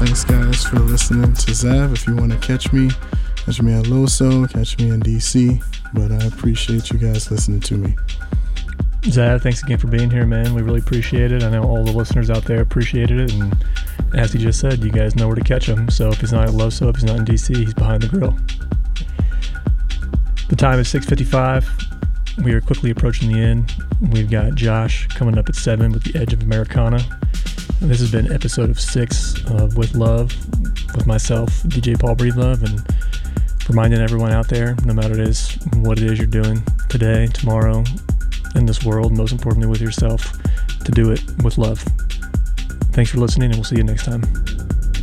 Thanks, guys, for listening to Zav. If you want to catch me at Loso, catch me in DC. But I appreciate you guys listening to me. Zav, thanks again for being here, man. We really appreciate it. I know all the listeners out there appreciated it. And as he just said, you guys know where to catch him. So if he's not at Loso, if he's not in DC, he's behind the grill. The time is 6:55. We are quickly approaching the end. We've got Josh coming up at 7 with The Edge of Americana. And this has been episode 6 of With Love with myself, DJ Paul Breedlove, and reminding everyone out there, no matter what it is you're doing today, tomorrow, in this world, most importantly with yourself, to do it with love. Thanks for listening, and we'll see you next time.